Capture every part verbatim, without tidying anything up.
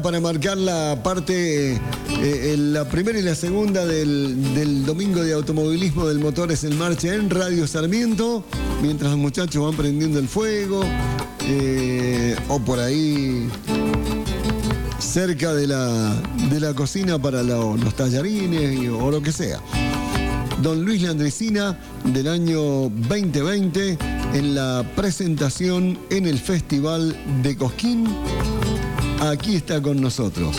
Para marcar la parte, eh, la primera y la segunda del, del domingo de automovilismo del Motores en Marcha en Radio Sarmiento, mientras los muchachos van prendiendo el fuego, eh, o por ahí cerca de la, de la cocina para la, los tallarines y, o lo que sea. Don Luis Landricina del año veinte veinte en la presentación en el Festival de Cosquín. Aquí está con nosotros.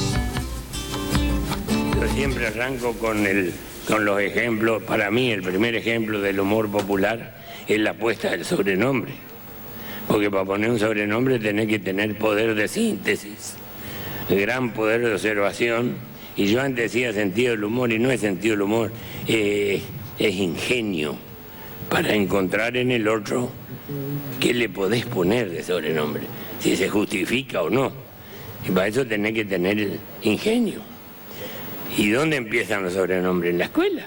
Yo siempre arranco con, el, con los ejemplos. Para mí el primer ejemplo del humor popular es la puesta del sobrenombre. Porque para poner un sobrenombre tenés que tener poder de síntesis, gran poder de observación. Y yo antes decía sentido del humor, y no es sentido del humor, eh, es ingenio para encontrar en el otro qué le podés poner de sobrenombre, si se justifica o no. Y para eso tenés que tener el ingenio. ¿Y dónde empiezan los sobrenombres? En la escuela.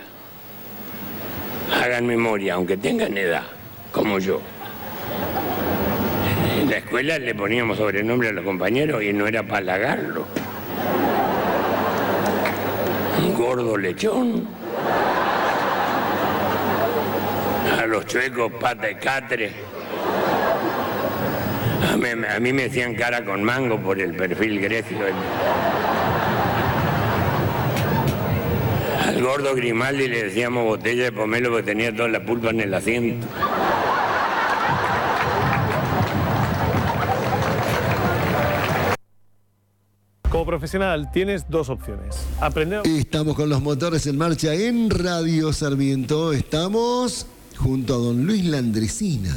Hagan memoria, aunque tengan edad, como yo. En la escuela le poníamos sobrenombre a los compañeros y no era para halagarlo. Un gordo lechón. A los chuecos, pata de catre. A mí, a mí me decían cara con mango por el perfil grecio. Al gordo Grimaldi le decíamos botella de pomelo porque tenía toda la pulpa en el asiento. Como profesional tienes dos opciones. Aprender... Estamos con los Motores en Marcha en Radio Sarmiento. Estamos junto a don Luis Landricina.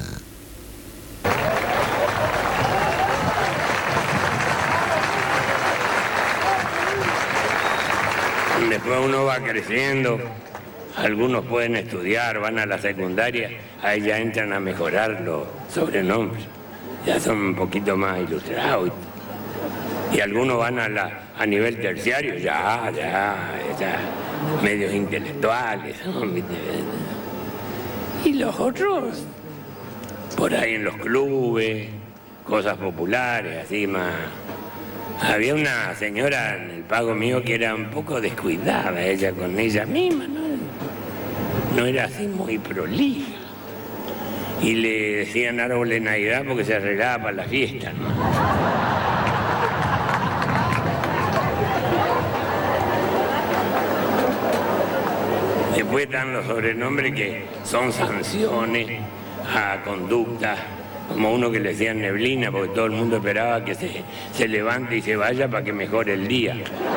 Después uno va creciendo, algunos pueden estudiar, van a la secundaria, ahí ya entran a mejorar los sobrenombres, ya son un poquito más ilustrados. Y algunos van a, la, a nivel terciario, ya, ya, ya, medios intelectuales, ¿no? Y los otros, por ahí en los clubes, cosas populares, así más... Había una señora en el pago mío que era un poco descuidada, ella con ella misma, ¿no? No era así muy prolija. Y le decían árbol de Navidad porque se arreglaba para la fiesta, ¿no? Después están los sobrenombres que son sanciones a conductas, como uno que le decían neblina, porque todo el mundo esperaba que se, se levante y se vaya para que mejore el día.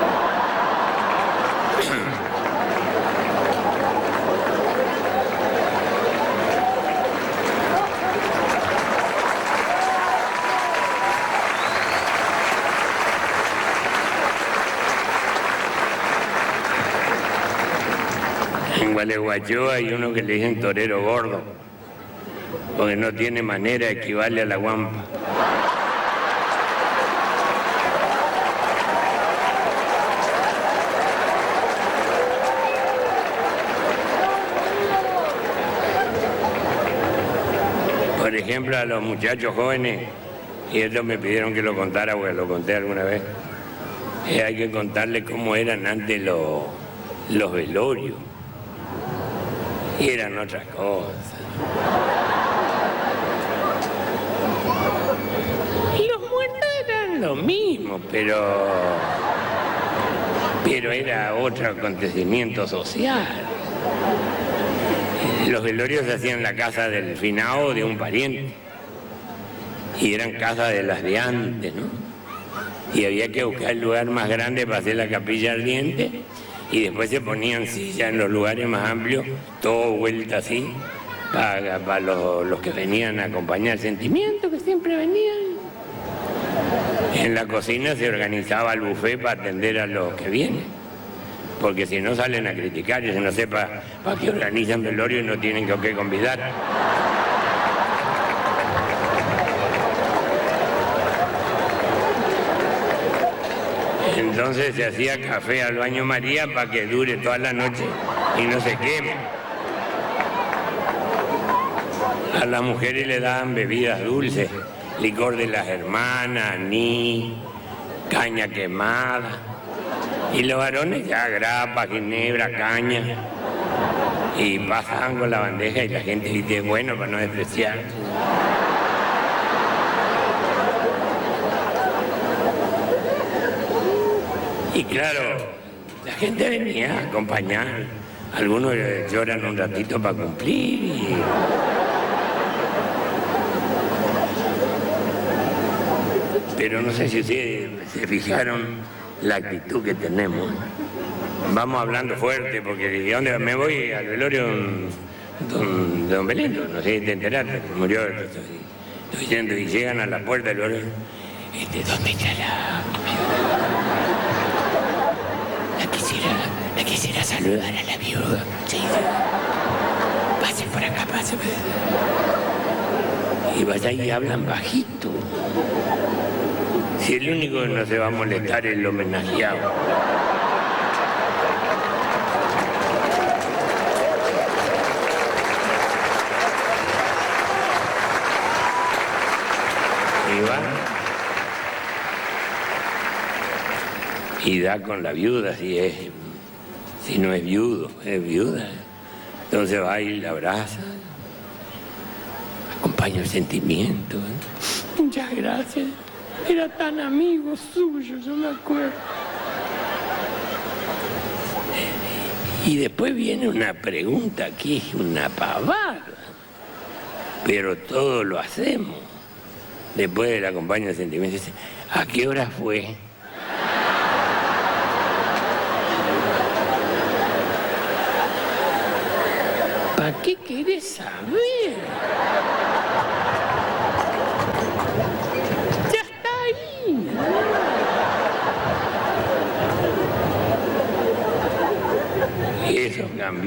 En Gualeguaychú hay uno que le dicen torero gordo, porque no tiene manera, equivale a la guampa. Por ejemplo, a los muchachos jóvenes, y esto me pidieron que lo contara, porque lo conté alguna vez, eh, hay que contarles cómo eran antes los, los velorios. Y eran otras cosas. Lo mismo, pero pero era otro acontecimiento social. Los velorios se hacían en la casa del finado de un pariente y eran casas de las de antes, ¿no? Y había que buscar el lugar más grande para hacer la capilla ardiente y después se ponían sillas en los lugares más amplios, todo vuelta así, para, para los, los que venían a acompañar el sentimiento, que siempre venían. En la cocina se organizaba el buffet para atender a los que vienen, porque si no salen a criticar, y si no sepa para qué organizan velorio y no tienen con qué convidar. Entonces se hacía café al baño María para que dure toda la noche y no se queme. A las mujeres le daban bebidas dulces, licor de las hermanas, ni caña quemada. Y los varones ya grapa, ginebra, caña. Y pasaban con la bandeja y la gente dice, bueno, para no despreciar. Y claro, la gente venía a acompañar. Algunos lloran un ratito para cumplir. Y... pero no sé si ustedes se fijaron la actitud que tenemos. Vamos hablando fuerte, porque ¿de dónde me voy? Al velorio don, de don Belendo, no sé si te enteraste, murió, estoy, estoy yendo, y llegan a la puerta del velorio. Este, ¿dónde está la La quisiera, la quisiera saludar a la viuda. Sí. Pasen por acá, pasen. Y vaya y hablan bajito. Si el único que no se va a molestar es el homenajeado. Y va y da con la viuda, si es, si no es viudo, es viuda. Entonces va y la abraza, acompaña el sentimiento. ¿eh? Muchas gracias. Era tan amigo suyo, yo me acuerdo. Y después viene una pregunta que es una pavada, pero todo lo hacemos. Después de la acompaña el sentimiento, dice, ¿a qué hora fue? ¿Para qué querés saber? Ya está ahí. Y eso cambió.